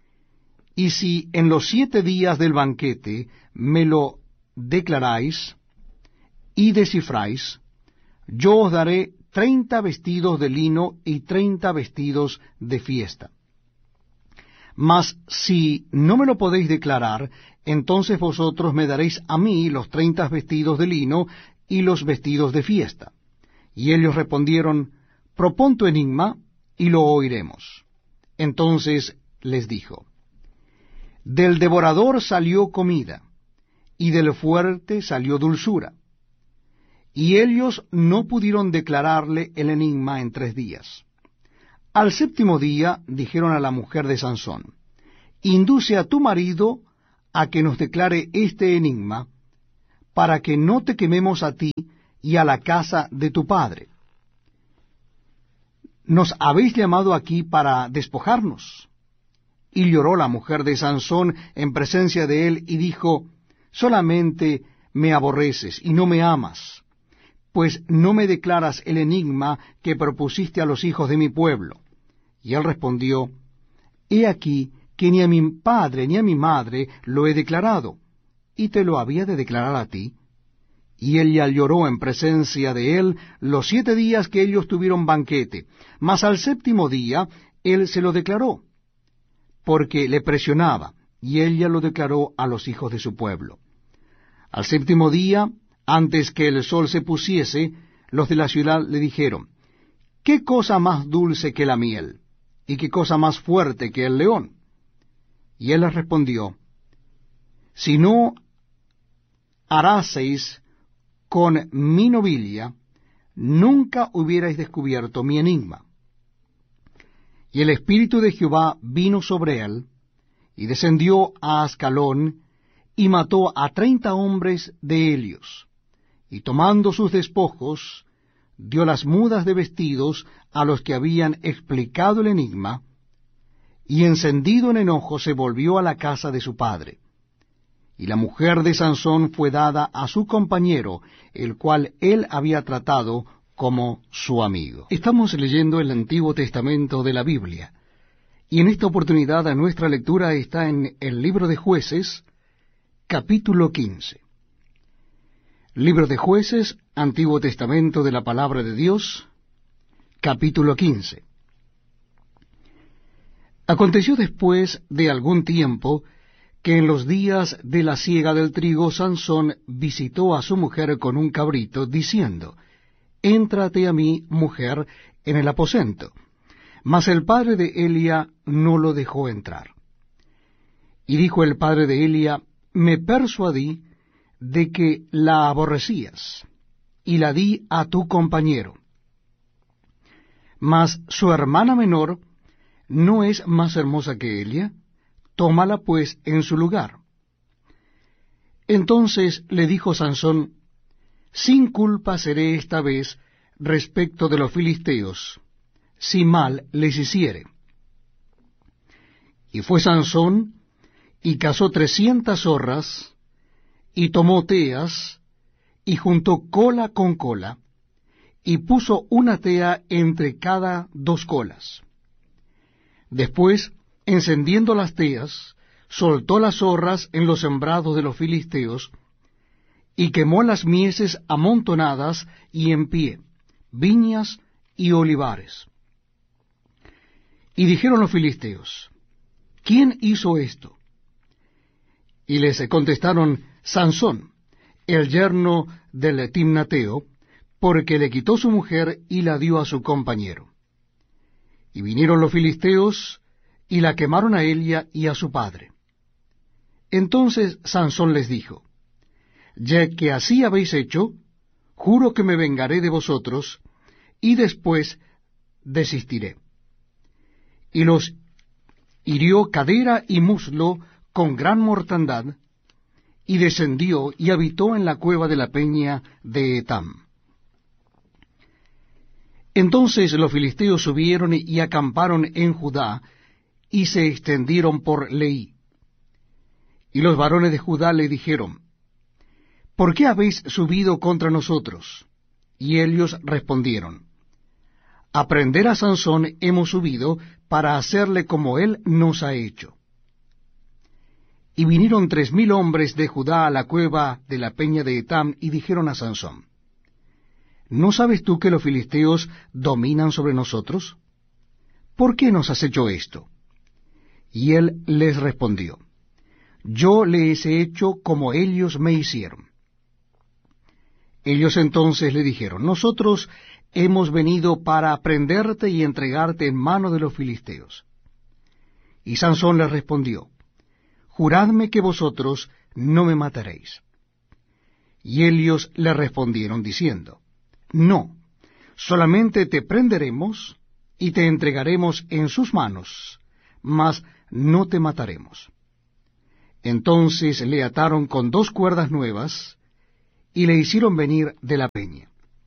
y si en los siete días del banquete me lo declaráis y descifráis, yo os daré treinta vestidos de lino y treinta vestidos de fiesta. Mas si no me lo podéis declarar, entonces vosotros me daréis a mí los treinta vestidos de lino y los vestidos de fiesta. Y ellos respondieron, propón tu enigma, y lo oiremos. Entonces les dijo, del devorador salió comida, y del fuerte salió dulzura. Y ellos no pudieron declararle el enigma en tres días. Al séptimo día dijeron a la mujer de Sansón, induce a tu marido a que nos declare este enigma, para que no te quememos a ti y a la casa de tu padre. ¿Nos habéis llamado aquí para despojarnos? Y lloró la mujer de Sansón en presencia de él, y dijo, solamente me aborreces y no me amas, pues no me declaras el enigma que propusiste a los hijos de mi pueblo. Y él respondió, he aquí que ni a mi padre ni a mi madre lo he declarado, y te lo había de declarar a ti. Y ella lloró en presencia de él los siete días que ellos tuvieron banquete, mas al séptimo día él se lo declaró, porque le presionaba, y ella lo declaró a los hijos de su pueblo. Al séptimo día, antes que el sol se pusiese, los de la ciudad le dijeron, ¿qué cosa más dulce que la miel? ¿Y qué cosa más fuerte que el león? Y él les respondió, si no haraseis con mi novilla, nunca hubierais descubierto mi enigma. Y el Espíritu de Jehová vino sobre él, y descendió a Ascalón, y mató a treinta hombres de ellos, y tomando sus despojos, dio las mudas de vestidos a los que habían explicado el enigma, y encendido en enojo se volvió a la casa de su padre. Y la mujer de Sansón fue dada a su compañero, el cual él había tratado como su amigo. Estamos leyendo el Antiguo Testamento de la Biblia, y en esta oportunidad nuestra lectura está en el libro de Jueces, capítulo quince. Libro de Jueces, Antiguo Testamento de la Palabra de Dios, capítulo quince. Aconteció después de algún tiempo que en los días de la siega del trigo Sansón visitó a su mujer con un cabrito, diciendo, éntrate a mí, mujer, en el aposento. Mas el padre de Elia no lo dejó entrar. Y dijo el padre de Elia, me persuadí de que la aborrecías, y la di a tu compañero. Mas su hermana menor no es más hermosa que Elia, tómala pues en su lugar. Entonces le dijo Sansón, sin culpa seré esta vez respecto de los filisteos, si mal les hiciere. Y fue Sansón, y cazó trescientas zorras, y tomó teas, y juntó cola con cola, y puso una tea entre cada dos colas. Después, encendiendo las teas, soltó las zorras en los sembrados de los filisteos, y quemó las mieses amontonadas y en pie, viñas y olivares. Y dijeron los filisteos, ¿quién hizo esto? Y les contestaron, Sansón, el yerno del Timnateo, porque le quitó su mujer y la dio a su compañero. Y vinieron los filisteos, y la quemaron a Elia y a su padre. Entonces Sansón les dijo, ya que así habéis hecho, juro que me vengaré de vosotros, y después desistiré. Y los hirió cadera y muslo con gran mortandad, y descendió y habitó en la cueva de la peña de Etam. Entonces los filisteos subieron y acamparon en Judá, y se extendieron por Leí. Y los varones de Judá le dijeron, ¿por qué habéis subido contra nosotros? Y ellos respondieron, a prender a Sansón hemos subido para hacerle como él nos ha hecho. Y vinieron tres mil hombres de Judá a la cueva de la peña de Etam, y dijeron a Sansón, ¿no sabes tú que los filisteos dominan sobre nosotros? ¿Por qué nos has hecho esto? Y él les respondió, yo les he hecho como ellos me hicieron. Ellos entonces le dijeron, nosotros hemos venido para prenderte y entregarte en mano de los filisteos. Y Sansón les respondió, juradme que vosotros no me mataréis. Y ellos le respondieron diciendo, no, solamente te prenderemos y te entregaremos en sus manos, mas no te mataremos. Entonces le ataron con dos cuerdas nuevas, y le hicieron venir de la peña.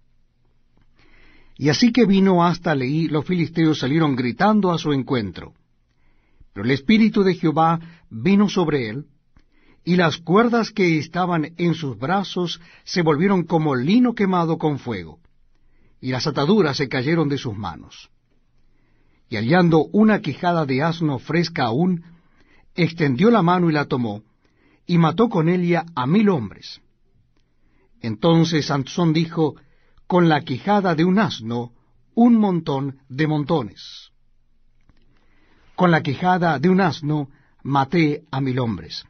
Y así que vino hasta Leí, los filisteos salieron gritando a su encuentro. Pero el Espíritu de Jehová vino sobre él, y las cuerdas que estaban en sus brazos se volvieron como lino quemado con fuego, y las ataduras se cayeron de sus manos. Y hallando una quijada de asno fresca aún, extendió la mano y la tomó, y mató con ella a mil hombres. Entonces Sansón dijo, con la quijada de un asno, un montón de montones. Con la quijada de un asno, maté a mil hombres.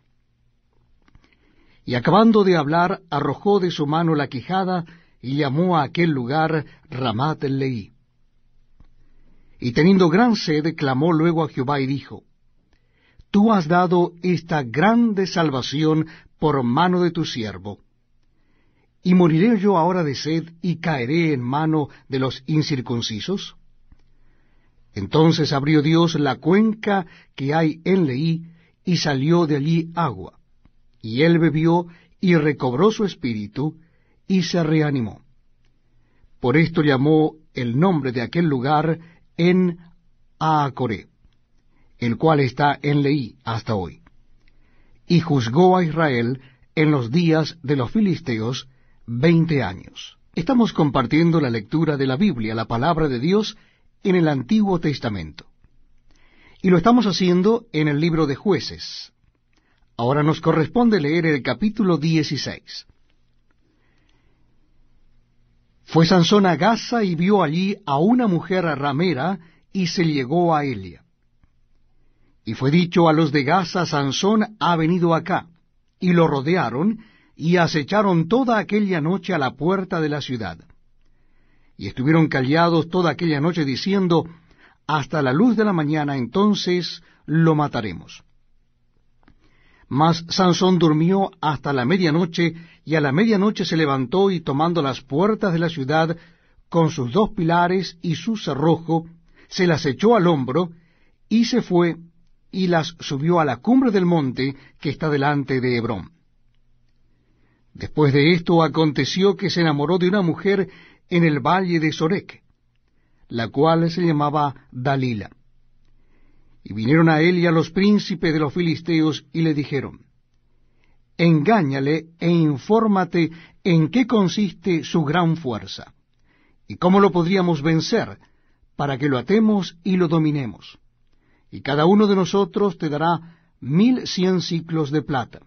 Y acabando de hablar, arrojó de su mano la quijada, y llamó a aquel lugar Ramat Leí. Y teniendo gran sed, clamó luego a Jehová y dijo, Tú has dado esta grande salvación por mano de tu siervo. ¿Y moriré yo ahora de sed y caeré en mano de los incircuncisos? Entonces abrió Dios la cuenca que hay en Leí, y salió de allí agua. Y él bebió, y recobró su espíritu, y se reanimó. Por esto llamó el nombre de aquel lugar En Aacoré, el cual está en Leí hasta hoy. Y juzgó a Israel en los días de los filisteos veinte años. Estamos compartiendo la lectura de la Biblia, la palabra de Dios, en el Antiguo Testamento. Y lo estamos haciendo en el libro de Jueces. Ahora nos corresponde leer el capítulo dieciséis. Fue Sansón a Gaza y vio allí a una mujer ramera, y se llegó a ella. Y fue dicho a los de Gaza, Sansón ha venido acá, y lo rodearon, y acecharon toda aquella noche a la puerta de la ciudad. Y estuvieron callados toda aquella noche, diciendo, hasta la luz de la mañana, entonces lo mataremos. Mas Sansón durmió hasta la medianoche, y a la medianoche se levantó, y tomando las puertas de la ciudad, con sus dos pilares y su cerrojo, se las echó al hombro, y se fue, y las subió a la cumbre del monte que está delante de Hebrón. Después de esto aconteció que se enamoró de una mujer en el valle de Sorek, la cual se llamaba Dalila. Y vinieron a él y a los príncipes de los filisteos, y le dijeron, engáñale e infórmate en qué consiste su gran fuerza, y cómo lo podríamos vencer, para que lo atemos y lo dominemos. Y cada uno de nosotros te dará mil cien siclos de plata.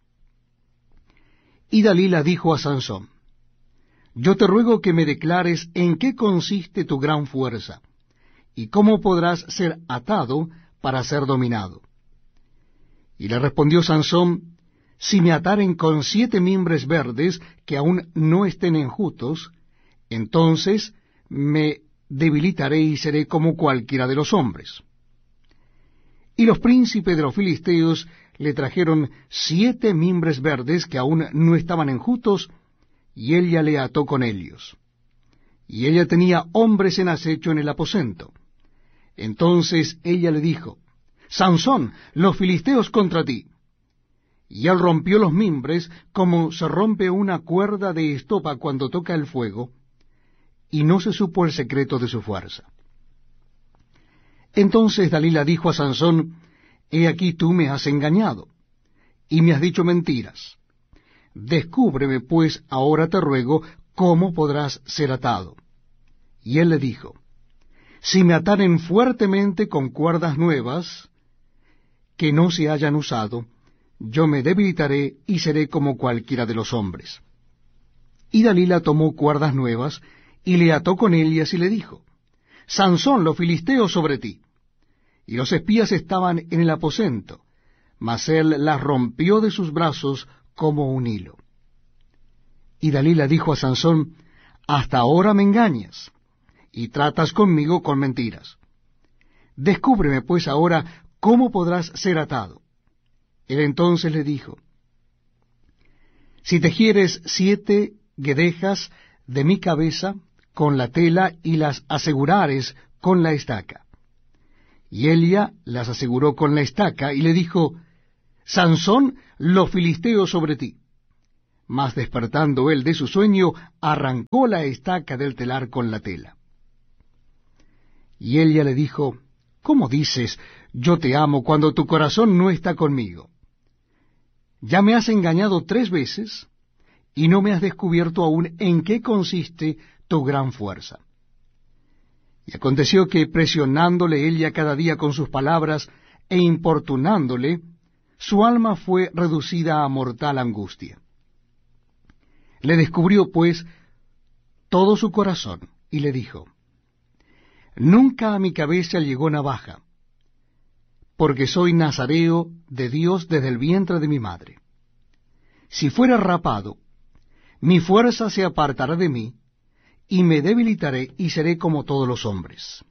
Y Dalila dijo a Sansón, yo te ruego que me declares en qué consiste tu gran fuerza, y cómo podrás ser atado para ser dominado. Y le respondió Sansón, si me ataren con siete mimbres verdes que aún no estén enjutos, entonces me debilitaré y seré como cualquiera de los hombres. Y los príncipes de los filisteos le trajeron siete mimbres verdes que aún no estaban enjutos, y ella le ató con ellos. Y ella tenía hombres en acecho en el aposento. Entonces ella le dijo, Sansón, los filisteos contra ti. Y él rompió los mimbres como se rompe una cuerda de estopa cuando toca el fuego, y no se supo el secreto de su fuerza. Entonces Dalila dijo a Sansón, he aquí tú me has engañado, y me has dicho mentiras. Descúbreme pues ahora te ruego cómo podrás ser atado. Y él le dijo, si me ataren fuertemente con cuerdas nuevas, que no se hayan usado, yo me debilitaré y seré como cualquiera de los hombres. Y Dalila tomó cuerdas nuevas, y le ató con ellas, y le dijo, Sansón, los filisteos sobre ti. Y los espías estaban en el aposento, mas él las rompió de sus brazos como un hilo. Y Dalila dijo a Sansón, hasta ahora me engañas, y tratas conmigo con mentiras. Descúbreme pues ahora cómo podrás ser atado. Él entonces le dijo, si tejieres siete guedejas de mi cabeza con la tela y las asegurares con la estaca. Y Elia las aseguró con la estaca, y le dijo, Sansón, los filisteos sobre ti. Mas despertando él de su sueño, arrancó la estaca del telar con la tela. Y Elia le dijo, ¿cómo dices, yo te amo, cuando tu corazón no está conmigo? Ya me has engañado tres veces, y no me has descubierto aún en qué consiste tu gran fuerza. Y aconteció que, presionándole Elia cada día con sus palabras, e importunándole, su alma fue reducida a mortal angustia. Le descubrió, pues, todo su corazón, y le dijo, Nunca a mi cabeza llegó navaja, porque soy nazareo de Dios desde el vientre de mi madre. Si fuera rapado, mi fuerza se apartará de mí, y me debilitaré y seré como todos los hombres.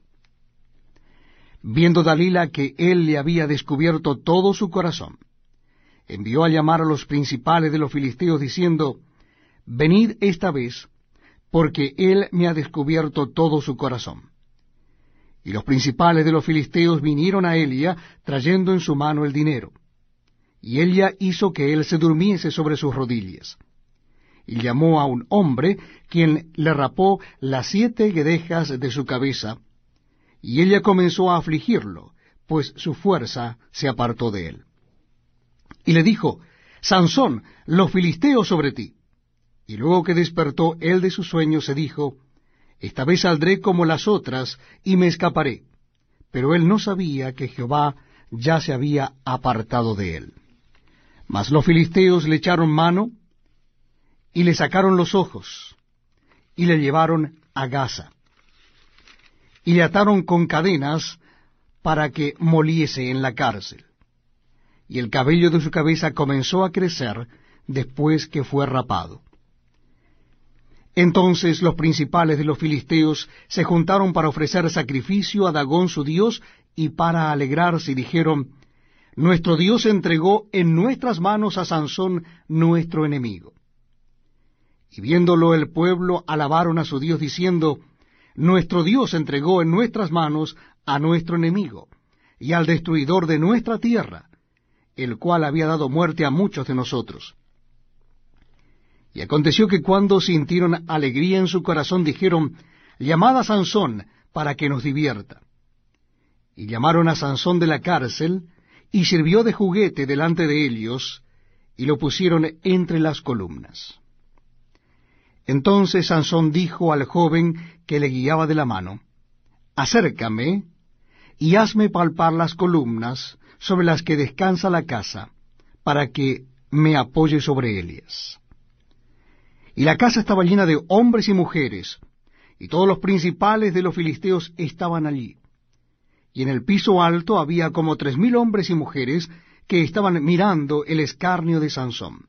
Viendo Dalila que él le había descubierto todo su corazón, envió a llamar a los principales de los filisteos, diciendo, Venid esta vez, porque él me ha descubierto todo su corazón. Y los principales de los filisteos vinieron a Elia, trayendo en su mano el dinero. Y Elia hizo que él se durmiese sobre sus rodillas. Y llamó a un hombre, quien le rapó las siete guedejas de su cabeza, y ella comenzó a afligirlo, pues su fuerza se apartó de él. Y le dijo, Sansón, los filisteos sobre ti. Y luego que despertó él de su sueño, se dijo, Esta vez saldré como las otras, y me escaparé. Pero él no sabía que Jehová ya se había apartado de él. Mas los filisteos le echaron mano, y le sacaron los ojos, y le llevaron a Gaza, y le ataron con cadenas para que moliese en la cárcel. Y el cabello de su cabeza comenzó a crecer después que fue rapado. Entonces los principales de los filisteos se juntaron para ofrecer sacrificio a Dagón su dios, y para alegrarse, y dijeron, Nuestro Dios entregó en nuestras manos a Sansón nuestro enemigo. Y viéndolo el pueblo, alabaron a su Dios, diciendo, Nuestro Dios entregó en nuestras manos a nuestro enemigo, y al destruidor de nuestra tierra, el cual había dado muerte a muchos de nosotros. Y aconteció que cuando sintieron alegría en su corazón, dijeron, Llamad a Sansón, para que nos divierta. Y llamaron a Sansón de la cárcel, y sirvió de juguete delante de ellos, y lo pusieron entre las columnas. Entonces Sansón dijo al joven que le guiaba de la mano, Acércame, y hazme palpar las columnas sobre las que descansa la casa, para que me apoye sobre ellas. Y la casa estaba llena de hombres y mujeres, y todos los principales de los filisteos estaban allí. Y en el piso alto había como tres mil hombres y mujeres que estaban mirando el escarnio de Sansón.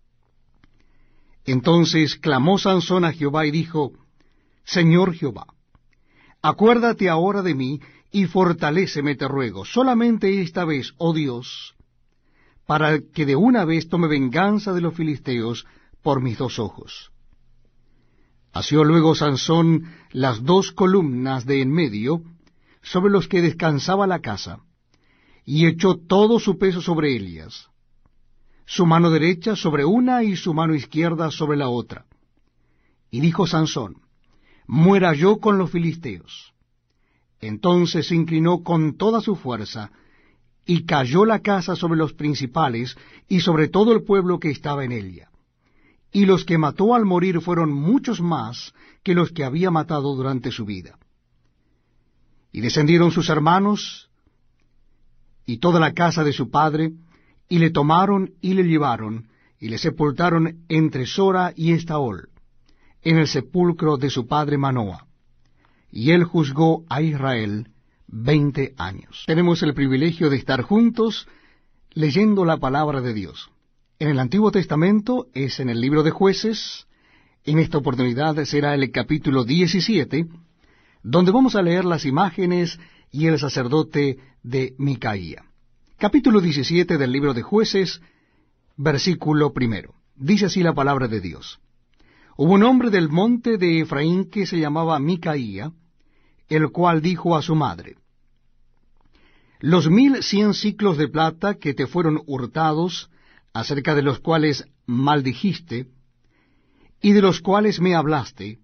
Entonces clamó Sansón a Jehová y dijo, Señor Jehová, acuérdate ahora de mí y fortaléceme, te ruego, solamente esta vez, oh Dios, para que de una vez tome venganza de los filisteos por mis dos ojos. Asió luego Sansón las dos columnas de en medio, sobre los que descansaba la casa, y echó todo su peso sobre ellas, su mano derecha sobre una y su mano izquierda sobre la otra. Y dijo Sansón, muera yo con los filisteos. Entonces se inclinó con toda su fuerza, y cayó la casa sobre los principales, y sobre todo el pueblo que estaba en ella. Y los que mató al morir fueron muchos más que los que había matado durante su vida. Y descendieron sus hermanos, y toda la casa de su padre, y le tomaron y le llevaron, y le sepultaron entre Sora y Estaol, en el sepulcro de su padre Manoa. Y él juzgó a Israel veinte años. Tenemos el privilegio de estar juntos leyendo la palabra de Dios. En el Antiguo Testamento es en el libro de Jueces. En esta oportunidad será el capítulo diecisiete, donde vamos a leer las imágenes y el sacerdote de Micaía. Capítulo diecisiete del libro de Jueces, versículo primero. Dice así la palabra de Dios. Hubo un hombre del monte de Efraín que se llamaba Micaía, el cual dijo a su madre, los mil cien siclos de plata que te fueron hurtados, acerca de los cuales maldijiste, y de los cuales me hablaste,